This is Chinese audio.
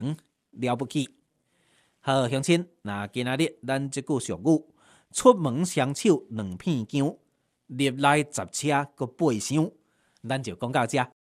了不起。好，乡亲，那今仔日咱即句俗语，出门双手两片姜，入来10车搁8箱，咱就讲到这。